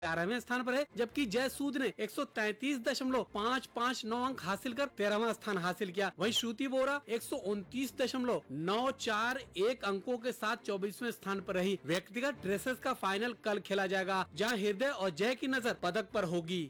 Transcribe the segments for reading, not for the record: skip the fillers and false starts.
11वें स्थान पर है, जबकि जयसूद ने 133.559 अंक हासिल कर 13वां स्थान हासिल किया। वहीं श्रुति बोरा 129.941 अंकों के साथ 24वें स्थान पर रही। व्यक्तिगत ड्रेसेस का फाइनल कल खेला जाएगा, जहां हृदय और जय की नजर पदक पर होगी।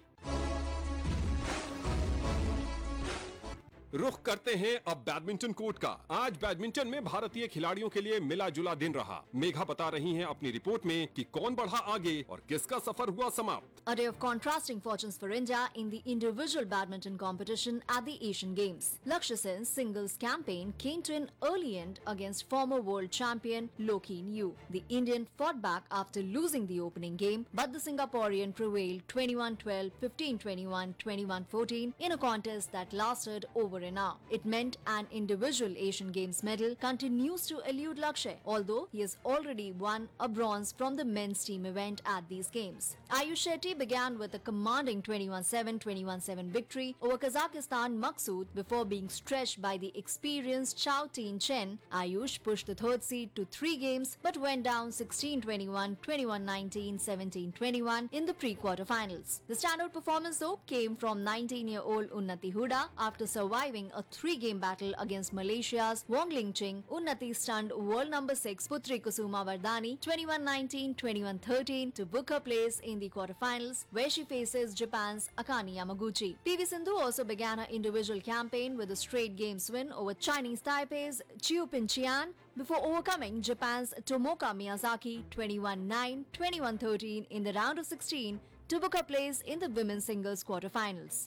रुख करते हैं अब बैडमिंटन कोर्ट का। आज बैडमिंटन में भारतीय खिलाड़ियों के लिए मिला जुला दिन रहा। मेघा बता रही हैं अपनी रिपोर्ट में कि कौन बढ़ा आगे और किसका सफर हुआ समाप्त। A day of contrasting fortunes for India in the individual badminton competition at the Asian Games. Lakshya Sen's singles campaign came to an early end against former world champion Loh Keen Yew. The Indian fought back after losing the opening game, but the Singaporean prevailed 21-12, 15-21, 21-14 in a contest that lasted over an hour. It meant an individual Asian Games medal continues to elude Lakshya, although he has already won a bronze from the men's team event at these games. Ayush Shetty began with a commanding 21-7, 21-7 victory over Kazakhstan Maqsood before being stretched by the experienced Chao Tin Chen. Ayush pushed the third seed to 3 games but went down 16-21, 21-19, 17-21 in the pre-quarterfinals. The standout performance though came from 19-year-old Unnati Huda after surviving a 3-game battle against Malaysia's Wong Ling Ching. Unnati stunned world number 6 Putri Kusuma Vardhani 21-19, 21-13 to book her place in the quarterfinals, where she faces Japan's Akane Yamaguchi. PV Sindhu also began her individual campaign with a straight games win over Chinese Taipei's Chiu Pinchian before overcoming Japan's Tomoka Miyazaki 21-9, 21-13 in the round of 16 to book her place in the women's singles quarterfinals.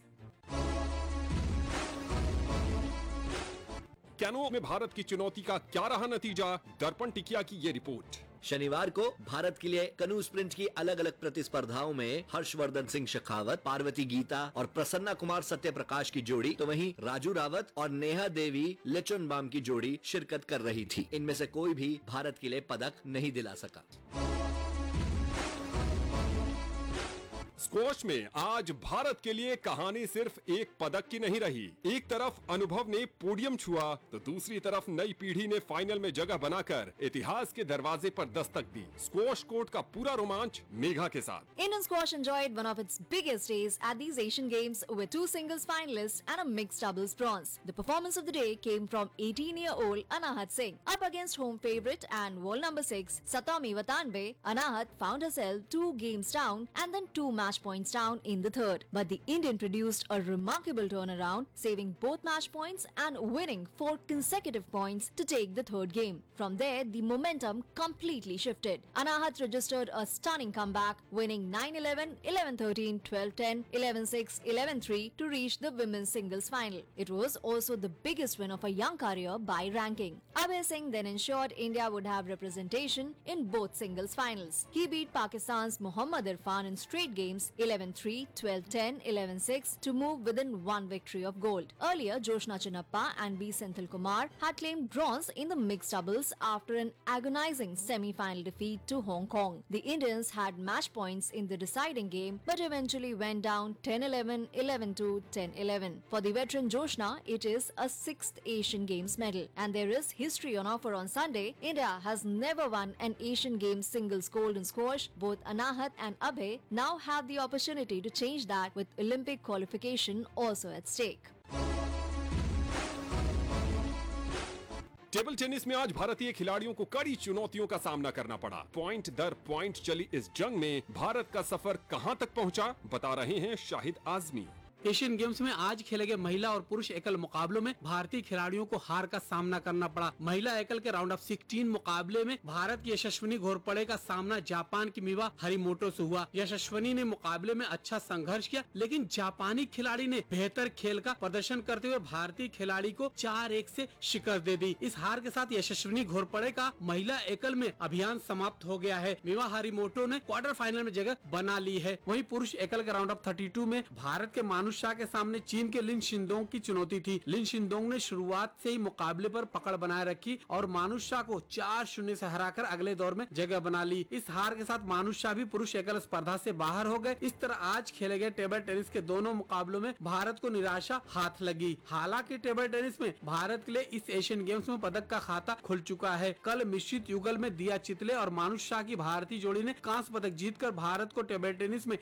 Canoe में भारत की चुनौती का क्या रहा नतीजा, दर्पण टिकिया की ये रिपोर्ट। शनिवार को भारत के लिए कनू स्प्रिंट की अलग अलग प्रतिस्पर्धाओं में हर्षवर्धन सिंह शेखावत, पार्वती गीता और प्रसन्ना कुमार सत्यप्रकाश की जोड़ी, तो वहीं राजू रावत और नेहा देवी लिचुनबाम की जोड़ी शिरकत कर रही थी। इनमें से कोई भी भारत के लिए पदक नहीं दिला सका। स्क्वॉश में आज भारत के लिए कहानी सिर्फ एक पदक की नहीं रही। एक तरफ अनुभव ने पोडियम छुआ तो दूसरी तरफ नई पीढ़ी ने फाइनल में जगह बनाकर इतिहास के दरवाजे पर दस्तक दी। स्क्वॉश कोर्ट का पूरा रोमांच मेघा के साथ। Indian squash enjoyed one of its biggest days at these Asian Games with 2 singles finalists and a mixed doubles bronze. The performance of the day came from 18-year-old Anahat Singh. Up against home favourite and world number 6 Satomi Watanabe, Anahat found herself 2 games down and then 2 match points down in the third. But the Indian produced a remarkable turnaround, saving both match points and winning 4 consecutive points to take the third game. From there, the momentum completely shifted. Anahat registered a stunning comeback, winning 9-11, 11-13, 12-10, 11-6, 11-3 to reach the women's singles final. It was also the biggest win of a young career by ranking. Abhay Singh then ensured India would have representation in both singles finals. He beat Pakistan's Mohammad Irfan in straight games 11-3, 12-10, 11-6 to move within 1 victory of gold. Earlier, Joshna Chinnappa and B. Senthil Kumar had claimed bronze in the mixed doubles after an agonizing semi-final defeat to Hong Kong. The Indians had match points in the deciding game but eventually went down 10-11, 11-2, 10-11. For the veteran Joshna, it is a 6th Asian Games medal. And there is history on offer on Sunday. India has never won an Asian Games singles gold in squash. Both Anahat and Abhay now have the opportunity to change that with Olympic qualification also at stake. Table tennis में आज भारतीय खिलाड़ियों को कड़ी चुनौतियों का सामना करना पड़ा। पॉइंट दर पॉइंट चली इस जंग में भारत का सफर कहां तक पहुंचा, बता रहे हैं शाहिद आजमी। एशियन गेम्स में आज खेले गए महिला और पुरुष एकल मुकाबलों में भारतीय खिलाड़ियों को हार का सामना करना पड़ा। महिला एकल के राउंड ऑफ 16 मुकाबले में भारत की यशस्विनी घोरपड़े का सामना जापान की मिवा हरिमोटो से हुआ। यशस्विनी ने मुकाबले में अच्छा संघर्ष किया, लेकिन जापानी खिलाड़ी ने बेहतर खेल का प्रदर्शन करते हुए भारतीय खिलाड़ी को 4-1 से शिकस्त दे दी। इस हार के साथ यशस्विनी घोरपड़े का महिला एकल में अभियान समाप्त हो गया है। मिवा हरिमोटो ने क्वार्टर फाइनल में जगह बना ली है। वहीं पुरुष एकल के राउंड ऑफ 32 में भारत के मानुष शाह के सामने चीन के लिन शिंदोंग की चुनौती थी। लिन शिंदोंग ने शुरुआत से ही मुकाबले पर पकड़ बनाए रखी और मानुष शाह को 4-0 से हराकर अगले दौर में जगह बना ली। इस हार के साथ मानुष शाह भी पुरुष एकल स्पर्धा से बाहर हो गए। इस तरह आज खेले गए टेबल टेनिस के दोनों मुकाबलों में भारत को निराशा हाथ लगी। हालांकि टेबल टेनिस में भारत के लिए इस एशियन गेम्स में पदक का खाता खुल चुका है। कल मिश्रित युगल में दिया चितले और मानुष शाह की भारतीय जोड़ी ने कांस्य पदक जीतकर भारत को टेबल टेनिस में